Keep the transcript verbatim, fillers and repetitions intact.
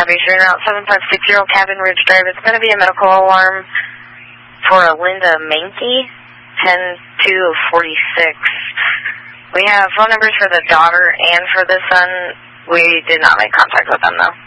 Copy, Street Route seven five six zero, Cabin Ridge Drive. It's going to be a medical alarm for a Linda Mankey, ten two forty-six. We have phone numbers for the daughter and for the son. We did not make contact with them, though.